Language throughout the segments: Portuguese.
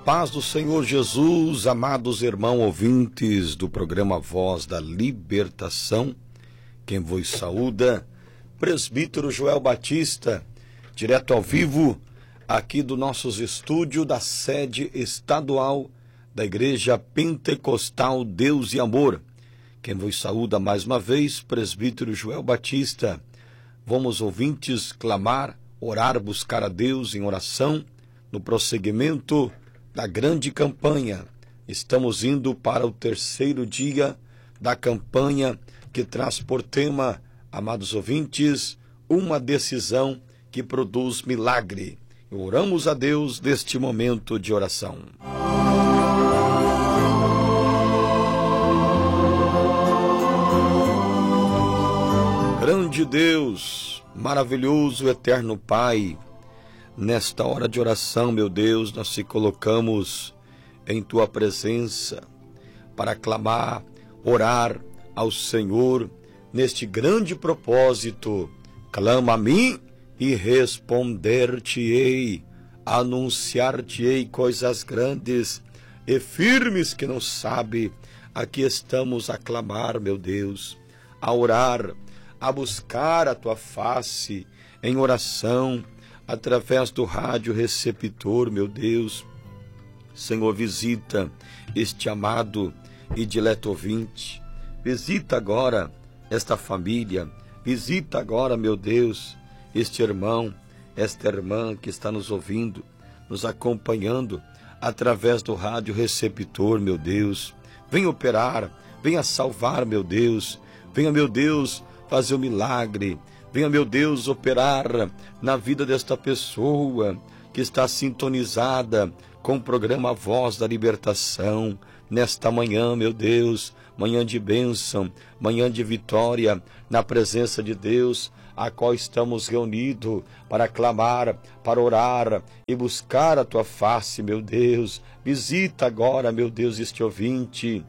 paz do Senhor Jesus, amados irmãos ouvintes do programa Voz da Libertação, quem vos saúda, presbítero Joel Batista, direto ao vivo, aqui do nossos estúdios da sede estadual da Igreja Pentecostal Deus e Amor. Quem vos saúda mais uma vez, presbítero Joel Batista. Vamos, ouvintes, clamar, orar, buscar a Deus em oração, no prosseguimento da grande campanha. Estamos indo para o terceiro dia da campanha que traz por tema, amados ouvintes, uma decisão que produz milagre. Oramos a Deus neste momento de oração. Grande Deus, maravilhoso, eterno Pai, nesta hora de oração, meu Deus, nós te colocamos em Tua presença para clamar, orar ao Senhor neste grande propósito. Clama a mim e responder-te-ei, anunciar-te-ei coisas grandes e firmes que não sabe. Aqui estamos a clamar, meu Deus, a orar, a buscar a Tua face em oração, através do rádio receptor, meu Deus. Senhor, visita este amado e dileto ouvinte. Visita agora esta família. Visita agora, meu Deus, este irmão, esta irmã que está nos ouvindo, nos acompanhando através do rádio receptor, meu Deus. Venha operar, venha salvar, meu Deus. Venha, meu Deus, fazer o milagre. Venha, meu Deus, operar na vida desta pessoa que está sintonizada com o programa Voz da Libertação. Nesta manhã, meu Deus, manhã de bênção, manhã de vitória, na presença de Deus, a qual estamos reunidos para clamar, para orar e buscar a Tua face, meu Deus. Visita agora, meu Deus, este ouvinte.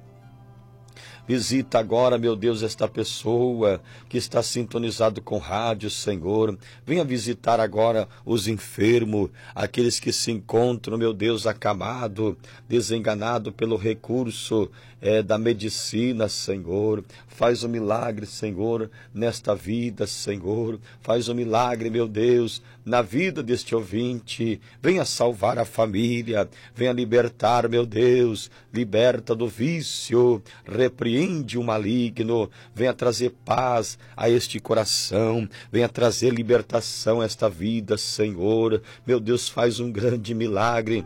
Visita agora, meu Deus, esta pessoa que está sintonizado com rádio, Senhor. Venha visitar agora os enfermos, aqueles que se encontram, meu Deus, acamado, desenganado pelo recurso da medicina, Senhor. Faz um milagre, Senhor, nesta vida, Senhor. Faz um milagre, meu Deus, na vida deste ouvinte. Venha salvar a família, venha libertar, meu Deus, liberta do vício, repreende o maligno, venha trazer paz a este coração, venha trazer libertação a esta vida, Senhor. Meu Deus, faz um grande milagre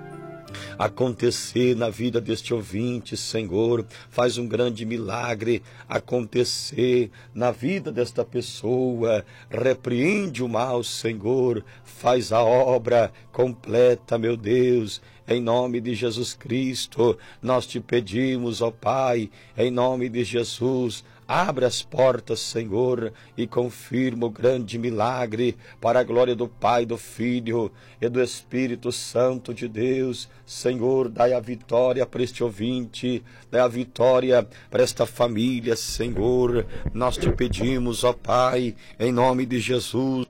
acontecer na vida deste ouvinte, Senhor. Faz um grande milagre acontecer na vida desta pessoa. Repreende o mal, Senhor. Faz a obra completa, meu Deus. Em nome de Jesus Cristo, nós te pedimos, ó Pai, em nome de Jesus, abre as portas, Senhor, e confirma o grande milagre para a glória do Pai, do Filho e do Espírito Santo de Deus. Senhor, dai a vitória para este ouvinte, dai a vitória para esta família, Senhor. Nós te pedimos, ó Pai, em nome de Jesus.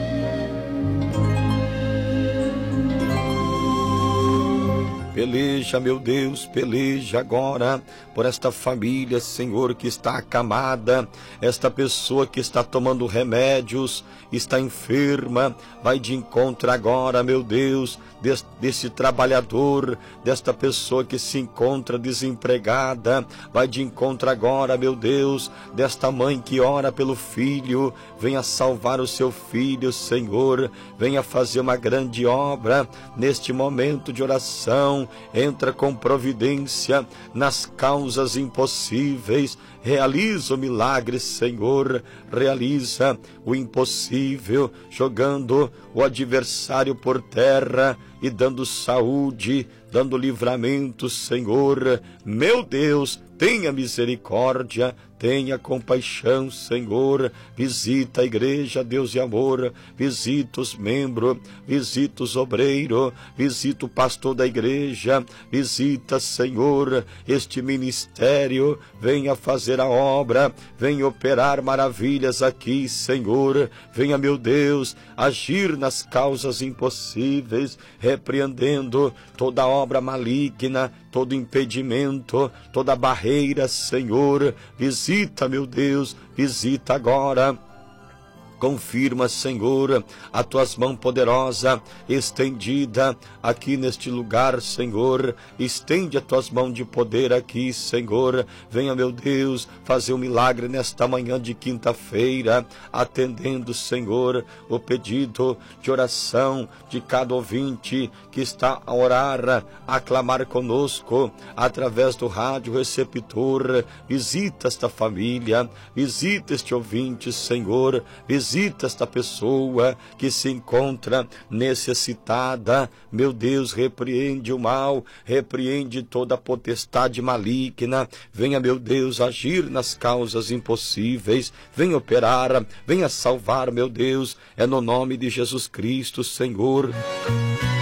Peleja, meu Deus, peleja agora por esta família, Senhor, que está acamada, esta pessoa que está tomando remédios, está enferma. Vai de encontro agora, meu Deus, desse trabalhador, desta pessoa que se encontra desempregada. Vai de encontro agora, meu Deus, desta mãe que ora pelo filho. Venha salvar o seu filho, Senhor. Venha fazer uma grande obra neste momento de oração. Entra com providência nas causas impossíveis. Realiza o milagre, Senhor. Realiza o impossível, jogando o adversário por terra e dando saúde, dando livramento, Senhor. Meu Deus, tenha misericórdia, tenha compaixão, Senhor, visita a igreja, Deus de amor, visita os membros, visita os obreiros, visita o pastor da igreja, visita, Senhor, este ministério, venha fazer a obra, venha operar maravilhas aqui, Senhor, venha, meu Deus, agir nas causas impossíveis, repreendendo toda obra maligna, todo impedimento, toda barreira, Senhor, visita, meu Deus, visita agora. Confirma, Senhor, a tuas mãos poderosa estendida aqui neste lugar, Senhor. Estende as tuas mãos de poder aqui, Senhor. Venha, meu Deus, fazer um milagre nesta manhã de quinta-feira, atendendo, Senhor, o pedido de oração de cada ouvinte que está a orar, a clamar conosco através do rádio receptor. Visita esta família, visita este ouvinte, Senhor. Visita esta pessoa que se encontra necessitada. Meu Deus, repreende o mal, repreende toda a potestade maligna. Venha, meu Deus, agir nas causas impossíveis. Venha operar, venha salvar, meu Deus. É no nome de Jesus Cristo, Senhor.